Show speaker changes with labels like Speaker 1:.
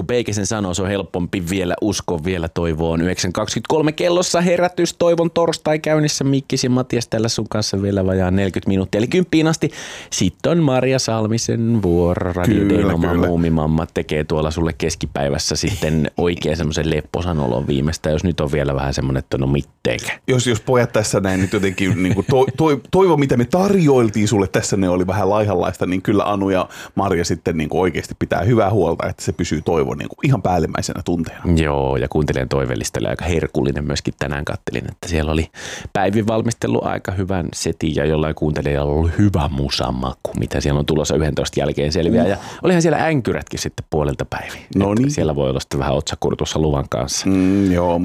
Speaker 1: kuin Peikesen sanoo, se on helpompi vielä uskoa, vielä toivoa. 9.23 kellossa herätys, Toivon torstai käynnissä. Mikkis ja Matias täällä sun kanssa vielä vajaa 40 minuuttia, eli 10 asti. Sitten on Maria Salmisen vuoro. Radio Deinoma Muumimamma tekee tuolla sulle keskipäivässä sitten oikein semmoisen lepposan olon viimeistä, jos nyt on vielä vähän semmoinen, että no mitteikä.
Speaker 2: Jos pojat tässä näin nyt jotenkin niin kuin toivo, mitä me tarjoiltiin sulle tässä, ne oli vähän laihanlaista, niin kyllä Anu ja Maria sitten niin kuin oikeasti pitää hyvää huolta, että se pysyy Toivo niin kuin ihan päällimmäisenä tunteena.
Speaker 1: Joo, ja kuuntelijan toiveellista oli aika herkullinen myöskin tänään, kattelin, että siellä oli Päivin valmistellut aika hyvän setin ja jollain kuuntelijalla oli hyvä musamaku, mitä siellä on tulossa 11 jälkeen selviää. Ja olihan siellä änkyrätkin sitten puolelta päivin.
Speaker 2: No niin.
Speaker 1: Siellä voi olla sitten vähän otsakurtussa luvan kanssa.
Speaker 2: Joo,